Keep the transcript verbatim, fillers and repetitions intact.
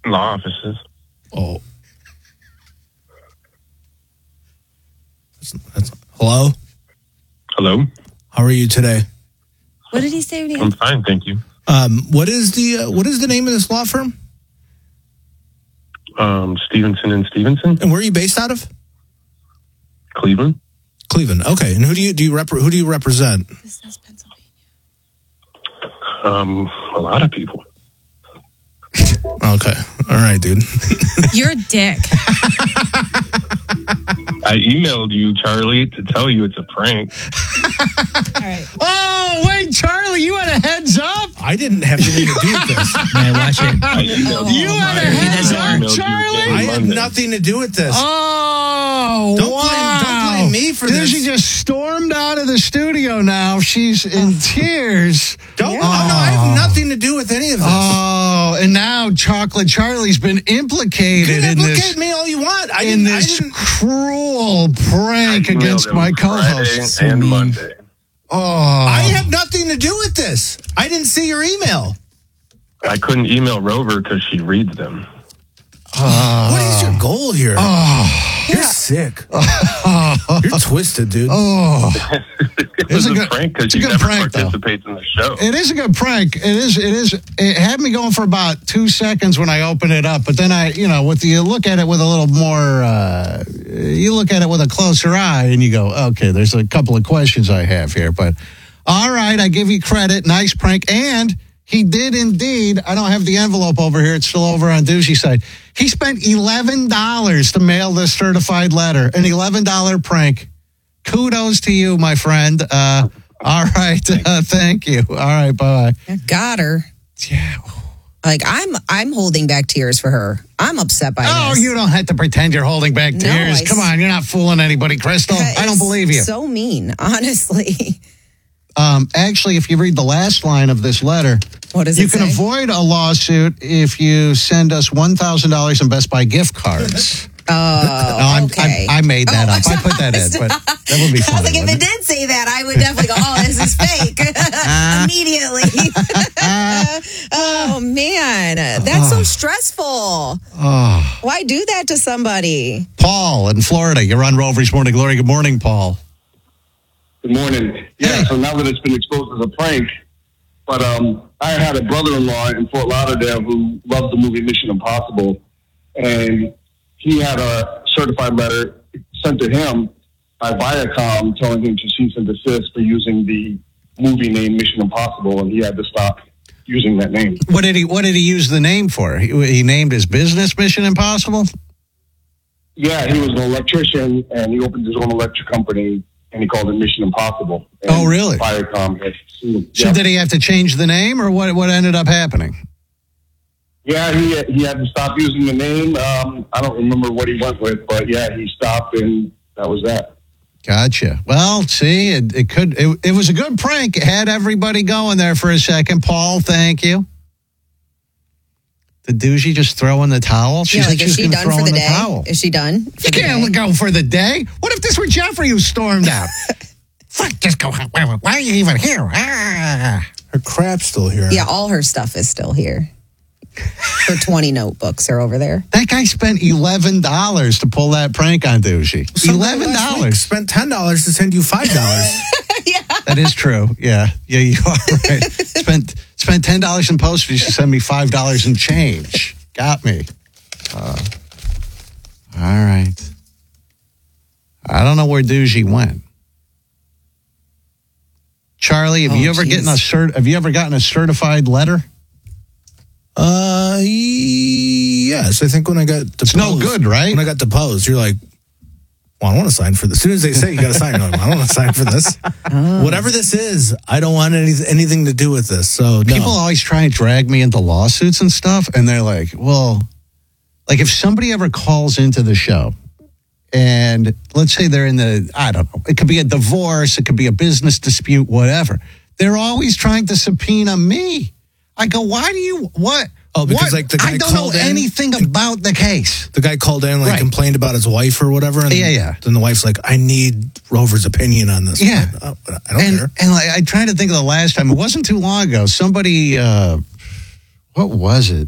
In the offices. Oh. That's, that's, hello? Hello? How are you today? What did he say? Again? I'm fine, thank you. Um, what is the uh, what is the name of this law firm? Um, Stevenson and Stevenson. And where are you based out of? Cleveland. Cleveland. Okay. And who do you do you rep- who do you represent? This says Pennsylvania. Um, a lot of people. Okay. All right, dude. You're a dick. I emailed you, Charlie, to tell you it's a prank. All right. Oh, wait, Charlie, you had a heads up? I didn't have anything to do with this. Man, watch it. I emailed You had a heads I up, emailed you Charlie? again I had Monday. nothing to do with this. Oh, Don't wow. blame- don't blame me for this. She just stormed out of the studio now. She's in tears. Don't. Yeah. Oh, no, I have nothing to do with any of this. Oh, and now Chocolate Charlie's been you implicated can in implicate this me all you want. I in didn't, I this didn't. cruel prank I emailed against him my Friday co-host. and Monday. Oh, I have nothing to do with this. I didn't see your email. I couldn't email Rover because she reads them. What is your goal here? oh, You're sick. You're twisted, dude. oh. It was a a, good- prank it's because a she good never prank, though. participates in the show. It is a good prank. It is. It is. It had me going for about two seconds when I opened it up, but then I, you know, with the, you look at it with a little more, uh, you look at it with a closer eye, and you go, okay, there's a couple of questions I have here, but all right, I give you credit. Nice prank, and he did indeed. I don't have the envelope over here; it's still over on Doozy's side. He spent eleven dollars to mail this certified letter. An eleven dollar prank. Kudos to you, my friend. Uh, all right, uh, thank you. All right, bye. Got her. Yeah. Like I'm, I'm holding back tears for her. I'm upset by Oh, this. you don't have to pretend you're holding back No, tears. I Come s- on, you're not fooling anybody, Crystal. I don't It's believe you. So mean, honestly. Um, actually, if you read the last line of this letter, What does you it can say? avoid a lawsuit if you send us one thousand dollars in Best Buy gift cards. Oh, No, I'm, okay. I, I made that Oh, up. I put that in, but that would be I funny. was like, if wouldn't it did say that, I would definitely go, oh, this is fake. Immediately. Oh, man. That's so stressful. Oh. Why do that to somebody? Paul in Florida, you're on Rover's Morning Glory. Good morning, Paul. Good morning. Yeah, so now that it's been exposed as a prank, but um, I had a brother-in-law in Fort Lauderdale who loved the movie Mission Impossible, and he had a certified letter sent to him by Viacom telling him to cease and desist for using the movie name Mission Impossible, and he had to stop using that name. What did he What did he use the name for? He, he named his business Mission Impossible? Yeah, he was an electrician, and he opened his own electric company, and he called it Mission Impossible. And Oh, really? Viacom had sued him. So Yeah. did he have to change the name, or what? What ended up happening? Yeah, he he had to stop using the name. Um, I don't remember what he went with, but yeah, he stopped, and that was that. Gotcha. Well, see, it, it could. It, it was a good prank. It had everybody going there for a second. Paul, thank you. Did Doozy just throw in the towel? She yeah, said like, she is was she gonna done throw for the in day? towel. Is she done? for You the can't day? go for the day. What if this were Jeffrey who stormed out? Fuck, just go. Why, why are you even here? Ah. Her crap's still here. Yeah, all her stuff is still here. Her twenty notebooks are over there. That guy spent eleven dollars to pull that prank on Doozy. Somebody Eleven last week dollars. Spent ten dollars to send you five dollars. That is true. Yeah, yeah, you are right. spent spent ten dollars in postage to send me five dollars in change. Got me. Uh, all right. I don't know where Doozy went. Charlie, have Oh, you ever geez. gotten a cert? Have you ever gotten a certified letter? Uh, yes. I think when I got deposed, It's no good, right? When I got deposed, you're like, well, I don't want to sign for this. As soon as they say you got to sign, you're like, I don't want to sign for this. Oh. Whatever this is, I don't want any, anything to do with this. So no. People always try and drag me into lawsuits and stuff, and they're like, well, like if somebody ever calls into the show, and let's say they're in the, I don't know, it could be a divorce, it could be a business dispute, whatever. They're always trying to subpoena me. I go, why do you, what? Oh, because, what? like, the guy I don't know called in- anything about the case. The guy called in, like, Right. complained about his wife or whatever. And Yeah, yeah. Then the wife's like, I need Rover's opinion on this. Yeah. Oh, I don't And, care. and like, I try to think of the last time, it wasn't too long ago, somebody, uh, what was it?